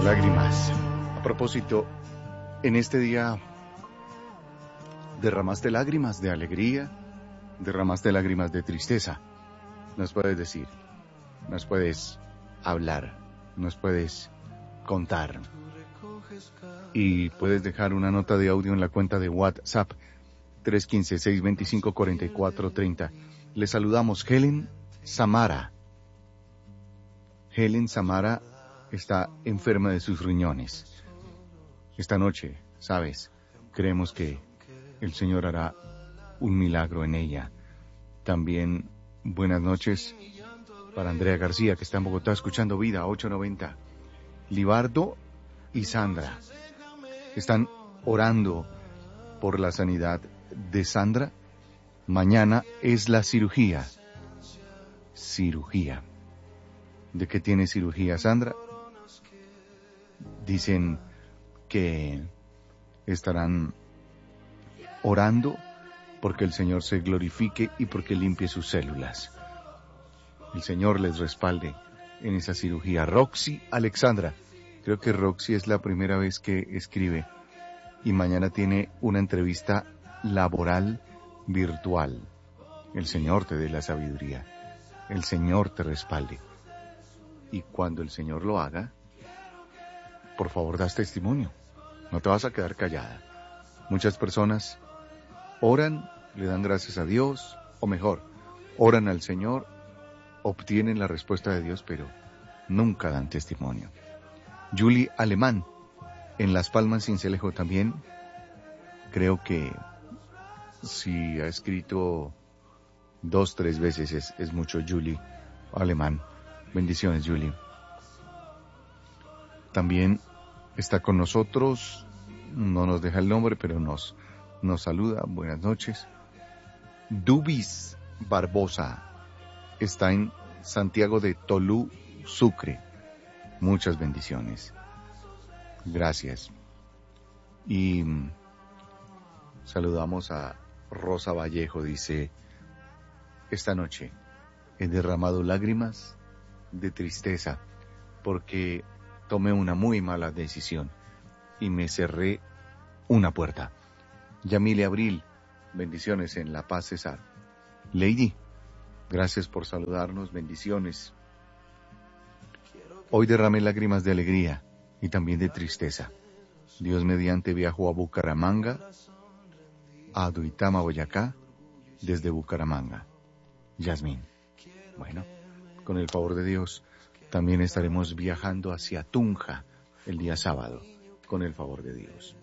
Lágrimas. A propósito, en este día derramaste lágrimas de alegría, derramaste lágrimas de tristeza. Nos puedes decir, nos puedes hablar, nos puedes contar. Y puedes dejar una nota de audio en la cuenta de WhatsApp 315-625-4430. Le saludamos Helen Samara. Helen Samara está enferma de sus riñones. Esta noche, sabes, creemos que el Señor hará un milagro en ella. También buenas noches para Andrea García, que está en Bogotá escuchando Vida 890. Libardo y Sandra están orando por la sanidad de Sandra. Mañana es la cirugía. Cirugía. ¿De qué tiene cirugía Sandra? Dicen que estarán orando porque el Señor se glorifique y porque limpie sus células. El Señor les respalde en esa cirugía. Roxy Alexandra, creo que Roxy es la primera vez que escribe y mañana tiene una entrevista laboral virtual. El Señor te dé la sabiduría, el Señor te respalde. Y cuando el Señor lo haga, por favor, das testimonio. No te vas a quedar callada. Muchas personas oran, le dan gracias a Dios, o mejor, oran al Señor, obtienen la respuesta de Dios, pero nunca dan testimonio. Julie Alemán, en Las Palmas, Sincelejo también. Creo que si ha escrito 2-3 veces es mucho. Julie Alemán. Bendiciones, Julie. También está con nosotros, no nos deja el nombre, pero nos saluda. Buenas noches. Dubis Barbosa está en Santiago de Tolú, Sucre. Muchas bendiciones. Gracias. Y saludamos a Rosa Vallejo, dice, esta noche he derramado lágrimas de tristeza porque tomé una muy mala decisión y me cerré una puerta. Yamile Abril, bendiciones en La Paz, Cesar. Lady, gracias por saludarnos, bendiciones. Hoy derramé lágrimas de alegría y también de tristeza. Dios mediante viajo a Bucaramanga, a Duitama, Boyacá, desde Bucaramanga. Yasmín. Bueno, con el favor de Dios, también estaremos viajando hacia Tunja el día sábado, con el favor de Dios.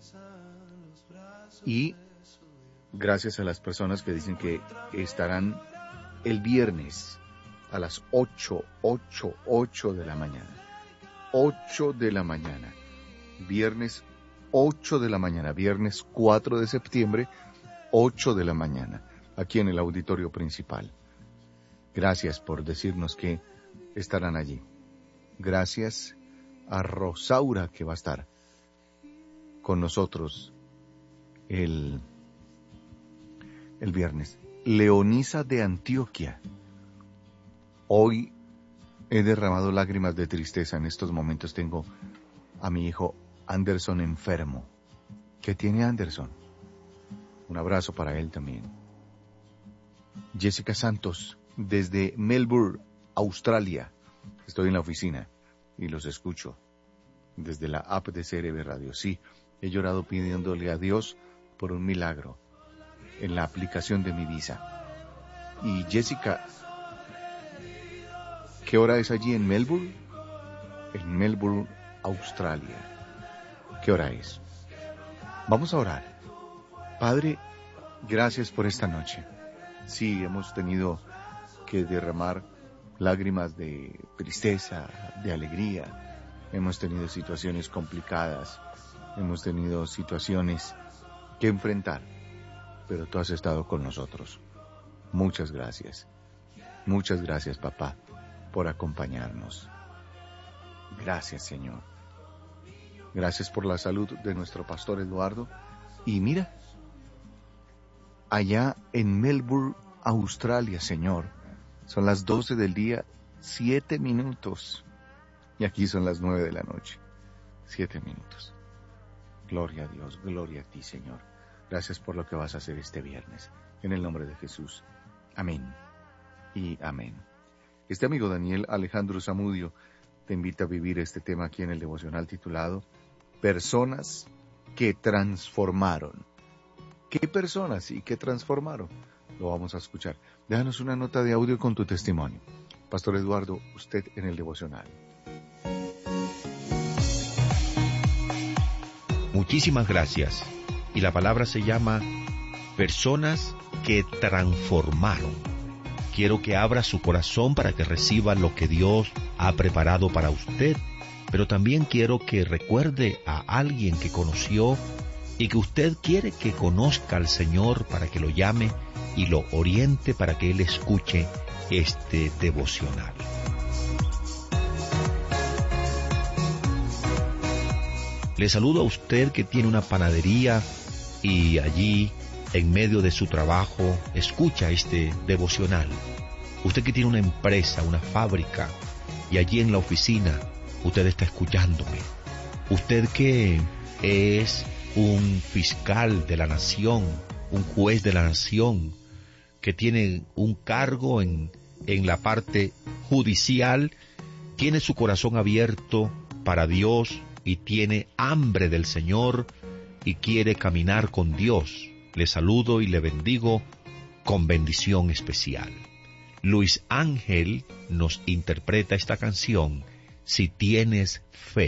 Y gracias a las personas que dicen que estarán el viernes a las 8 de la mañana. 8 de la mañana. Viernes 8 de la mañana. Viernes 4 de septiembre, 8 de la mañana. Aquí en el auditorio principal. Gracias por decirnos que estarán allí. Gracias a Rosaura, que va a estar con nosotros el viernes. Leonisa de Antioquia. Hoy he derramado lágrimas de tristeza. En estos momentos tengo a mi hijo Anderson enfermo. ¿Qué tiene Anderson? Un abrazo para él también. Jessica Santos, desde Melbourne, Australia. Estoy en la oficina y los escucho desde la app de CRB Radio. Sí, he llorado pidiéndole a Dios por un milagro en la aplicación de mi visa. Y Jessica, ¿qué hora es allí en Melbourne? En Melbourne, Australia. ¿Qué hora es? Vamos a orar. Padre, gracias por esta noche. Sí, hemos tenido que derramar lágrimas de tristeza, de alegría. Hemos tenido situaciones complicadas. Hemos tenido situaciones que enfrentar. Pero tú has estado con nosotros. Muchas gracias. Muchas gracias, papá, por acompañarnos. Gracias, Señor. Gracias por la salud de nuestro pastor Eduardo. Y mira, allá en Melbourne, Australia, Señor, son las 12 del día, 7 minutos. Y aquí son las 9 de la noche. 7 minutos. Gloria a Dios, gloria a ti, Señor. Gracias por lo que vas a hacer este viernes. En el nombre de Jesús. Amén y amén. Este amigo Daniel Alejandro Zamudio te invita a vivir este tema aquí en el devocional titulado Personas que transformaron. ¿Qué personas y qué transformaron? Lo vamos a escuchar. Déjanos una nota de audio con tu testimonio. Pastor Eduardo, usted en el devocional. Muchísimas gracias. Y la palabra se llama Personas que transformaron. Quiero que abra su corazón para que reciba lo que Dios ha preparado para usted, pero también quiero que recuerde a alguien que conoció y que usted quiere que conozca al Señor para que lo llame y lo oriente para que Él escuche este devocional. Le saludo a usted que tiene una panadería y allí, en medio de su trabajo, escucha este devocional. Usted que tiene una empresa, una fábrica, y allí en la oficina, usted está escuchándome. Usted que es un fiscal de la nación, un juez de la nación, que tiene un cargo en la parte judicial, tiene su corazón abierto para Dios y tiene hambre del Señor y quiere caminar con Dios. Le saludo y le bendigo con bendición especial. Luis Ángel nos interpreta esta canción, Si tienes fe.